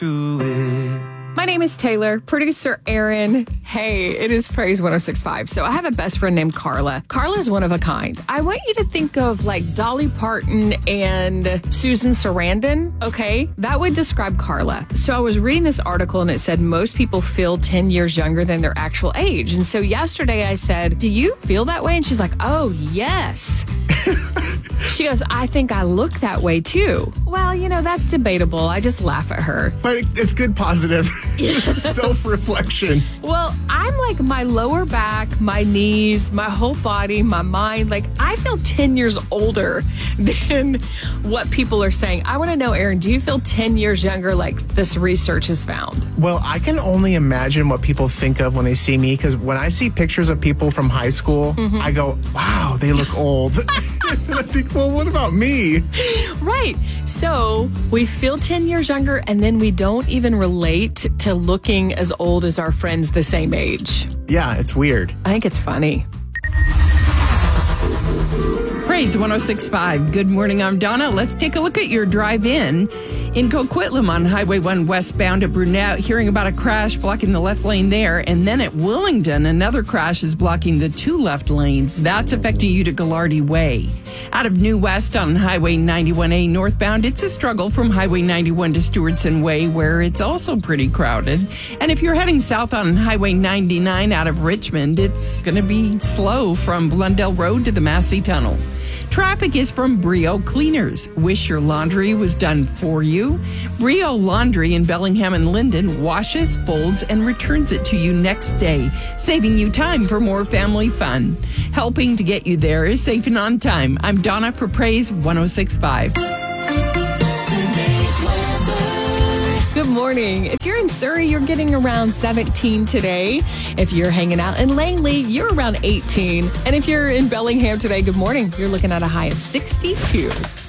through it. My name is Taylor, producer Aaron. Hey, it is Praise 106.5. So I have a best friend named Carla. Carla's one of a kind. I want you to think of like Dolly Parton and Susan Sarandon, okay? That would describe Carla. So I was reading this article and it said most people feel 10 years younger than their actual age. And so yesterday I said, do you feel that way? And she's like, oh, yes. She goes, I think I look that way too. Well, that's debatable. I just laugh at her. But it's good positive. Self-reflection. Well, I'm like my lower back, my knees, my whole body, my mind. Like I feel 10 years older than what people are saying. I want to know, Aaron, do you feel 10 years younger like this research has found? Well, I can only imagine what people think of when they see me, because when I see pictures of people from high school, I go, wow, they look old. And I think, well, what about me? Right. So we feel 10 years younger and then we don't even relate to looking as old as our friends the same age. Yeah, it's weird. I think it's funny. Praise 106.5. Good morning, I'm Donna. Let's take a look at your drive-in. In Coquitlam on Highway 1 westbound at Brunette, hearing about a crash blocking the left lane there. And then at Willingdon, another crash is blocking the two left lanes. That's affecting you to Gallardi Way. Out of New West on Highway 91A northbound, it's a struggle from Highway 91 to Stewardson Way, where it's also pretty crowded. And if you're heading south on Highway 99 out of Richmond, it's going to be slow from Blundell Road to the Massey Tunnel. Traffic is from Brio Cleaners. Wish your laundry was done for you? Brio Laundry in Bellingham and Linden washes, folds, and returns it to you next day, saving you time for more family fun. Helping to get you there is safe and on time. I'm Donna for Praise 106.5. Good morning. If you're in Surrey, you're getting around 17 today. If you're hanging out in Langley, you're around 18. And if you're in Bellingham today, good morning. You're looking at a high of 62.